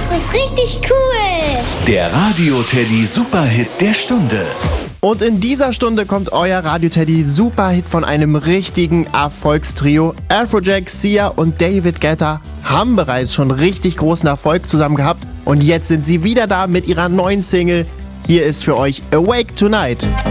Das ist richtig cool. Der Radio-Teddy Superhit der Stunde. Und in dieser Stunde kommt euer Radio-Teddy Superhit von einem richtigen Erfolgstrio. Afrojack, Sia und David Guetta haben bereits schon richtig großen Erfolg zusammen gehabt. Und jetzt sind sie wieder da mit ihrer neuen Single. Hier ist für euch Awake Tonight.